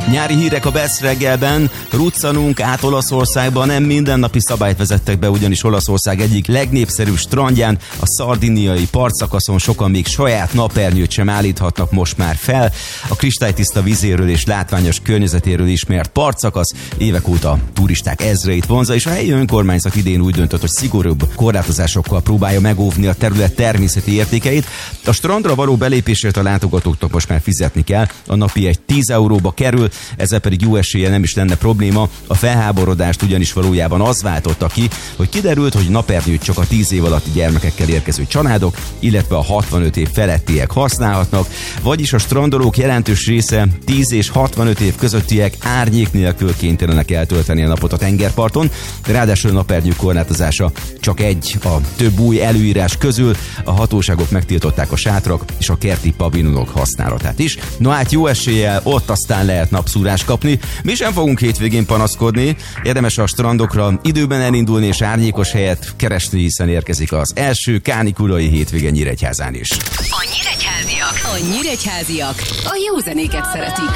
Nyári hírek a Best reggelben, ruccanunk át Olaszországba, nem mindennapi szabályt vezettek be, ugyanis Olaszország egyik legnépszerűbb strandján, a szardiniai partszakaszon sokan még saját napernyőt sem állíthatnak most már fel. A kristálytiszta vízéről és látványos környezetéről ismert partszakasz évek óta turisták ezreit vonza, és a helyi önkormányzat idén úgy döntött, hogy szigorúbb korlátozásokkal próbálja megóvni a terület természeti értékeit. A strandra való belépésért a látogatóknak most már fizetni kell, a napi egy 10 euróba kerül, ezzel pedig jó eséllyel nem is lenne probléma. A felháborodást ugyanis valójában az váltotta ki, hogy kiderült, hogy napernyőt csak a 10 év alatti gyermekekkel érkező családok, illetve a 65 év felettiek használhatnak, vagyis a strandolók jelentős része 10 és 65 év közöttiek árnyék nélkül kénytelenek eltölteni a napot a tengerparton, ráadásul a napernyő korlátozása csak egy a több új előírás közül. A hatóságok megtiltották a sátrak és a kerti pavilonok használatát is. No hát jó eséllyel ott aztán lehet napszúrást kapni. Mi sem fogunk hétvégén panaszkodni, érdemes a strandokra időben elindulni és árnyékos helyet keresni, hiszen érkezik az első kánikulai hétvége Nyíregyházán is. A nyíregyháziak a jó zenéket szeretik.